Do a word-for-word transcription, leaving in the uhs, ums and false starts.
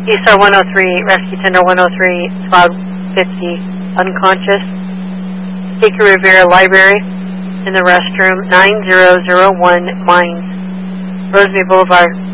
Eaststar one oh three, Rescue Tender one oh three, Squad fifty, unconscious. Sticky Rivera Library, in the restroom, nine zero zero one Mines, Rosemary Boulevard.